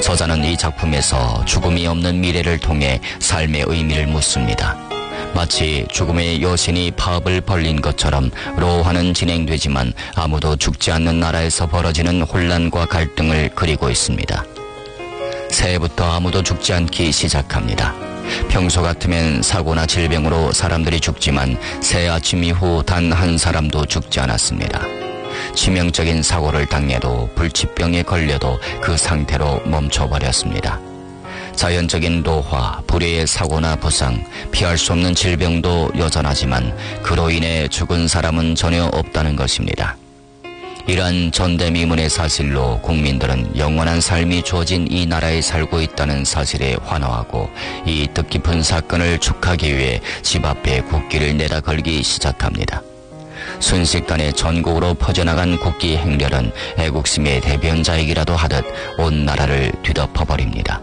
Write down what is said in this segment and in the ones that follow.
저자는 이 작품에서 죽음이 없는 미래를 통해 삶의 의미를 묻습니다. 마치 죽음의 여신이 파업을 벌린 것처럼 로화는 진행되지만 아무도 죽지 않는 나라에서 벌어지는 혼란과 갈등을 그리고 있습니다. 새해부터 아무도 죽지 않기 시작합니다. 평소 같으면 사고나 질병으로 사람들이 죽지만 새해 아침 이후 단 한 사람도 죽지 않았습니다. 치명적인 사고를 당해도 불치병에 걸려도 그 상태로 멈춰버렸습니다. 자연적인 노화, 불의의 사고나 부상, 피할 수 없는 질병도 여전하지만 그로 인해 죽은 사람은 전혀 없다는 것입니다. 이러한 전대미문의 사실로 국민들은 영원한 삶이 주어진 이 나라에 살고 있다는 사실에 환호하고 이 뜻깊은 사건을 축하하기 위해 집 앞에 국기를 내다 걸기 시작합니다. 순식간에 전국으로 퍼져나간 국기 행렬은 애국심의 대변자이기라도 하듯 온 나라를 뒤덮어버립니다.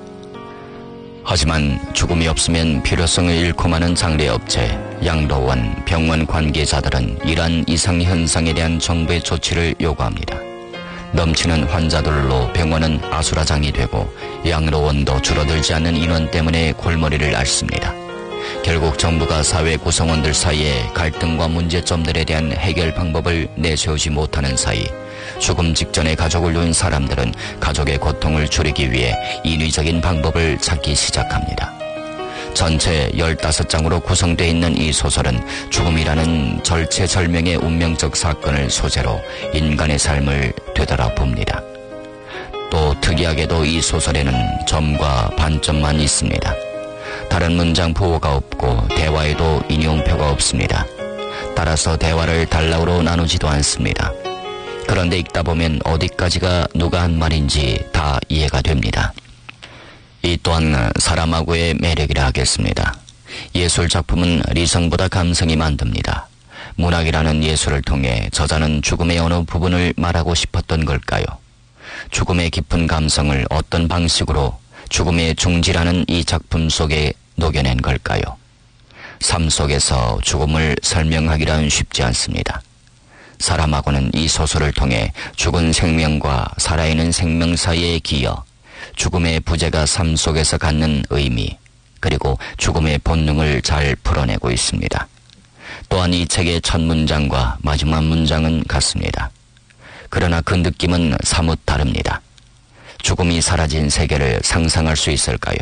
하지만 죽음이 없으면 필요성을 잃고 마는 장례업체, 양로원, 병원 관계자들은 이러한 이상 현상에 대한 정부의 조치를 요구합니다. 넘치는 환자들로 병원은 아수라장이 되고 양로원도 줄어들지 않는 인원 때문에 골머리를 앓습니다. 결국 정부가 사회 구성원들 사이에 갈등과 문제점들에 대한 해결 방법을 내세우지 못하는 사이 죽음 직전에 가족을 놓은 사람들은 가족의 고통을 줄이기 위해 인위적인 방법을 찾기 시작합니다. 전체 15장으로 구성되어 있는 이 소설은 죽음이라는 절체절명의 운명적 사건을 소재로 인간의 삶을 되돌아봅니다. 또 특이하게도 이 소설에는 점과 반점만 있습니다. 다른 문장 부호가 없고 대화에도 인용표가 없습니다. 따라서 대화를 단락으로 나누지도 않습니다. 그런데 읽다 보면 어디까지가 누가 한 말인지 다 이해가 됩니다. 이 또한 사람하고의 매력이라 하겠습니다. 예술 작품은 리성보다 감성이 만듭니다. 문학이라는 예술을 통해 저자는 죽음의 어느 부분을 말하고 싶었던 걸까요? 죽음의 깊은 감성을 어떤 방식으로 죽음의 중지라는 이 작품 속에 녹여낸 걸까요? 삶 속에서 죽음을 설명하기란 쉽지 않습니다. 사람하고는 이 소설을 통해 죽은 생명과 살아있는 생명 사이의 기여, 죽음의 부재가 삶 속에서 갖는 의미, 그리고 죽음의 본능을 잘 풀어내고 있습니다. 또한 이 책의 첫 문장과 마지막 문장은 같습니다. 그러나 그 느낌은 사뭇 다릅니다. 죽음이 사라진 세계를 상상할 수 있을까요?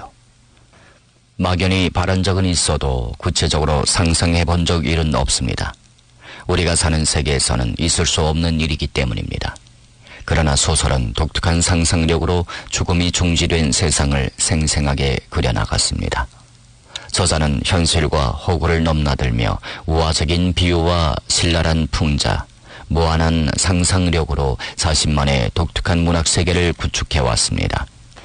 막연히 바란 적은 있어도 구체적으로 상상해 본 적 일은 없습니다. 우리가 사는 세계에서는 있을 수 없는 일이기 때문입니다. 그러나 소설은 독특한 상상력으로 죽음이 중지된 세상을 생생하게 그려나갔습니다. 저자는 현실과 허구를 넘나들며 우화적인 비유와 신랄한 풍자, 무한한 상상력으로 자신만의 독특한 문학 세계를 구축해왔습니다.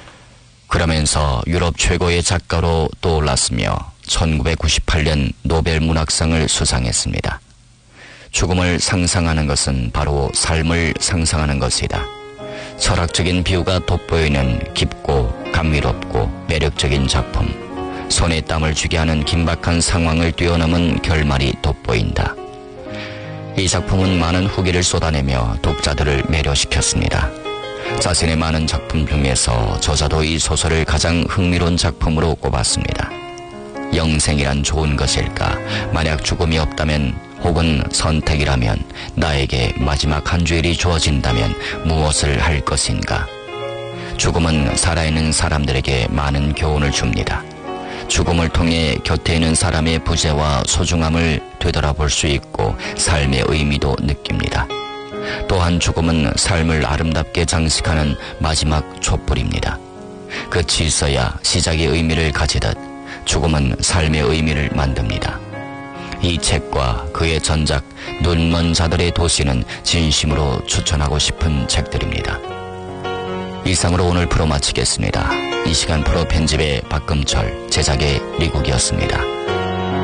그러면서 유럽 최고의 작가로 떠올랐으며 1998년 노벨 문학상을 수상했습니다. 죽음을 상상하는 것은 바로 삶을 상상하는 것이다. 철학적인 비유가 돋보이는 깊고 감미롭고 매력적인 작품, 손에 땀을 쥐게 하는 긴박한 상황을 뛰어넘은 결말이 돋보인다. 이 작품은 많은 후기를 쏟아내며 독자들을 매료시켰습니다. 자신의 많은 작품 중에서 저자도 이 소설을 가장 흥미로운 작품으로 꼽았습니다. 영생이란 좋은 것일까? 만약 죽음이 없다면 혹은 선택이라면 나에게 마지막 한 주일이 주어진다면 무엇을 할 것인가? 죽음은 살아있는 사람들에게 많은 교훈을 줍니다. 죽음을 통해 곁에 있는 사람의 부재와 소중함을 되돌아볼 수 있고 삶의 의미도 느낍니다. 또한 죽음은 삶을 아름답게 장식하는 마지막 촛불입니다. 끝이 있어야 시작의 의미를 가지듯 죽음은 삶의 의미를 만듭니다. 이 책과 그의 전작 눈먼 자들의 도시는 진심으로 추천하고 싶은 책들입니다. 이상으로 오늘 프로 마치겠습니다. 이 시간 프로 편집의 박금철, 제작의 리국이었습니다.